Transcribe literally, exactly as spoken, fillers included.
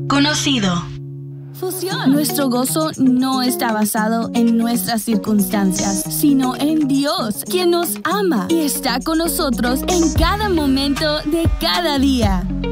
Conocido. Fusión. Nuestro gozo no está basado en nuestras circunstancias, sino en Dios, quien nos ama y está con nosotros en cada momento de cada día.